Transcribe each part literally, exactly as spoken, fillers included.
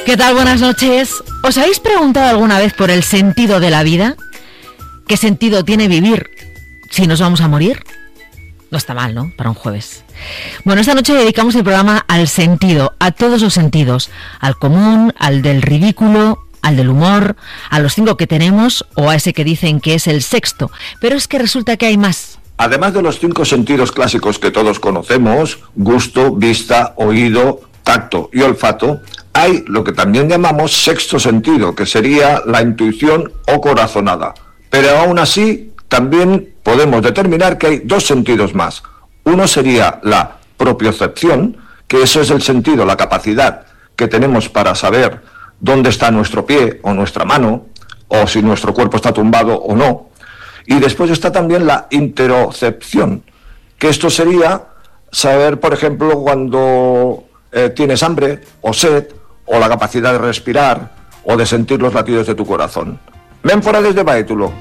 ¿Qué tal? Buenas noches. ¿Os habéis preguntado alguna vez por el sentido de la vida? ¿Qué sentido tiene vivir si nos vamos a morir? No está mal, ¿no? Para un jueves. Bueno, esta noche dedicamos el programa al sentido, a todos los sentidos, al común, al del ridículo, al del humor, a los cinco que tenemos o a ese que dicen que es el sexto. Pero es que resulta que hay más. Además de los cinco sentidos clásicos que todos conocemos, gusto, vista, oído, tacto y olfato, hay lo que también llamamos sexto sentido, que sería la intuición o corazonada. Pero aún así, también podemos determinar que hay dos sentidos más. Uno sería la propiocepción, que eso es el sentido, la capacidad que tenemos para saber dónde está nuestro pie o nuestra mano, o si nuestro cuerpo está tumbado o no. Y después está también la interocepción, que esto sería saber, por ejemplo, cuando eh, tienes hambre o sed, o la capacidad de respirar, o de sentir los latidos de tu corazón. Ménfora desde Baétulo.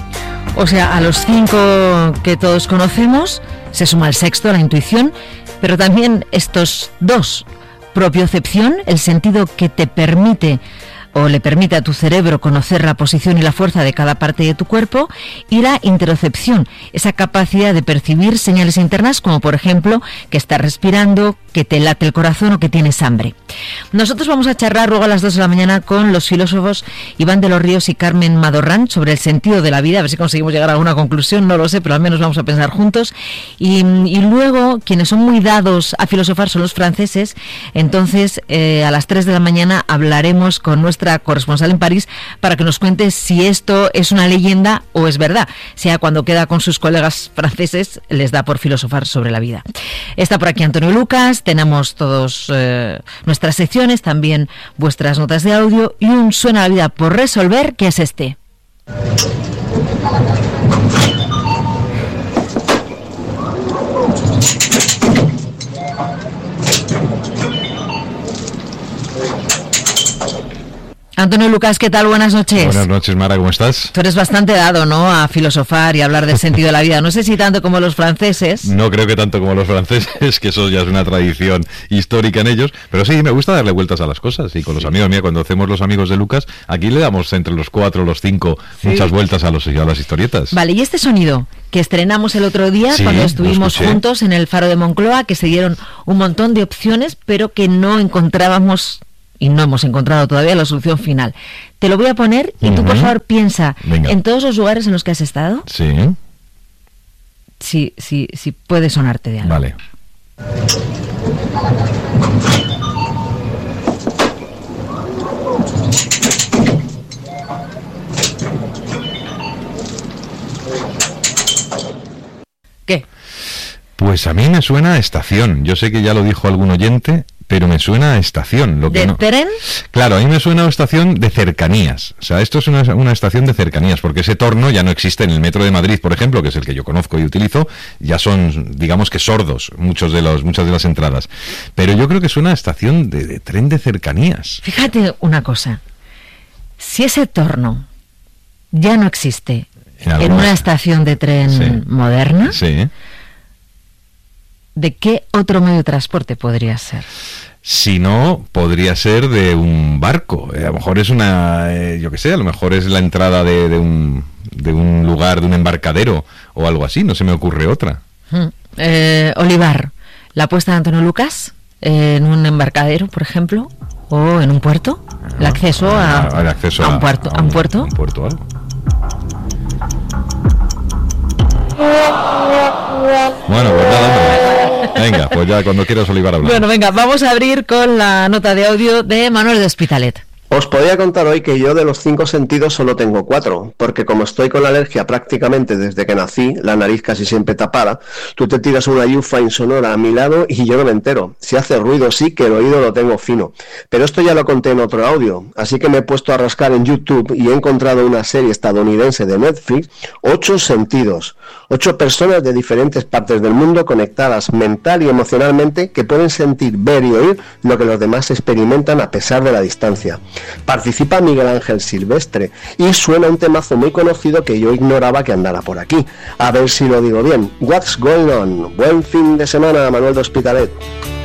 O sea, a los cinco que todos conocemos se suma el sexto, la intuición, pero también estos dos, propiocepción, el sentido que te permite o le permite a tu cerebro conocer la posición y la fuerza de cada parte de tu cuerpo, y la interocepción, esa capacidad de percibir señales internas como por ejemplo que estás respirando, que te late el corazón o que tienes hambre. Nosotros vamos a charlar luego a las dos de la mañana con los filósofos Iván de los Ríos y Carmen Madorrán sobre el sentido de la vida, a ver si conseguimos llegar a alguna conclusión, no lo sé, pero al menos vamos a pensar juntos. Y, y luego, quienes son muy dados a filosofar son los franceses, entonces eh, a las tres de la mañana hablaremos con nuestra corresponsal en París para que nos cuente si esto es una leyenda o es verdad, sea cuando queda con sus colegas franceses les da por filosofar sobre la vida. Está por aquí Antonio Lucas, tenemos todos eh, nuestras secciones, también vuestras notas de audio y un Suena la vida por resolver, que es este. Antonio Lucas, ¿qué tal? Buenas noches. Buenas noches, Mara, ¿cómo estás? Tú eres bastante dado, ¿no?, a filosofar y hablar del sentido de la vida. No sé si tanto como los franceses. No creo que tanto como los franceses, que eso ya es una tradición histórica en ellos, pero sí, me gusta darle vueltas a las cosas. Y con los amigos, mira, cuando hacemos los amigos de Lucas, aquí le damos entre los cuatro, los cinco, sí, muchas vueltas a, los, a las historietas. Vale, y este sonido que estrenamos el otro día, sí, cuando estuvimos juntos en el Faro de Moncloa, que se dieron un montón de opciones, pero que no encontrábamos... y no hemos encontrado todavía la solución final. Te lo voy a poner y uh-huh. tú, por favor, piensa. Venga. En todos los lugares en los que has estado. Sí. Sí, sí, sí puede sonarte de algo. Vale. ¿Qué? Pues a mí me suena a estación. Yo sé que ya lo dijo algún oyente, pero me suena a estación. Lo que ¿De no... tren? Claro, a mí me suena a estación de cercanías. O sea, esto es una, una estación de cercanías, porque ese torno ya no existe en el metro de Madrid, por ejemplo, que es el que yo conozco y utilizo. Ya son, digamos que sordos, muchos de los, muchas de las entradas. Pero yo creo que suena a estación de, de tren de cercanías. Fíjate una cosa. Si ese torno ya no existe en, en una estación de tren sí. moderna... Sí. ¿De qué otro medio de transporte podría ser? Si no, podría ser de un barco. Eh, a lo mejor es una, eh, yo qué sé, a lo mejor es la entrada de, de, un, de un lugar, de un embarcadero o algo así. No se me ocurre otra. Hmm. Eh, Olivar, la apuesta de Antonio Lucas eh, en un embarcadero, por ejemplo, o en un puerto. Ah, el acceso a, a, el acceso a un puerto, a un, a un puerto. Un puerto, algo. Bueno, pues nada, venga, pues ya cuando quieras, Olivar, hablar. Bueno, venga, vamos a abrir con la nota de audio de Manuel de Hospitalet. Os podría contar hoy que yo de los cinco sentidos solo tengo cuatro, porque como estoy con la alergia prácticamente desde que nací, la nariz casi siempre tapada, tú te tiras una yufa insonora a mi lado y yo no me entero. Si hace ruido sí que el oído lo tengo fino, pero esto ya lo conté en otro audio, así que me he puesto a rascar en YouTube y he encontrado una serie estadounidense de Netflix, Ocho Sentidos, ocho personas de diferentes partes del mundo conectadas mental y emocionalmente que pueden sentir, ver y oír lo que los demás experimentan a pesar de la distancia. Participa Miguel Ángel Silvestre y suena un temazo muy conocido que yo ignoraba que andara por aquí. A ver si lo digo bien. What's Going On. Buen fin de semana, Manuel de Hospitalet.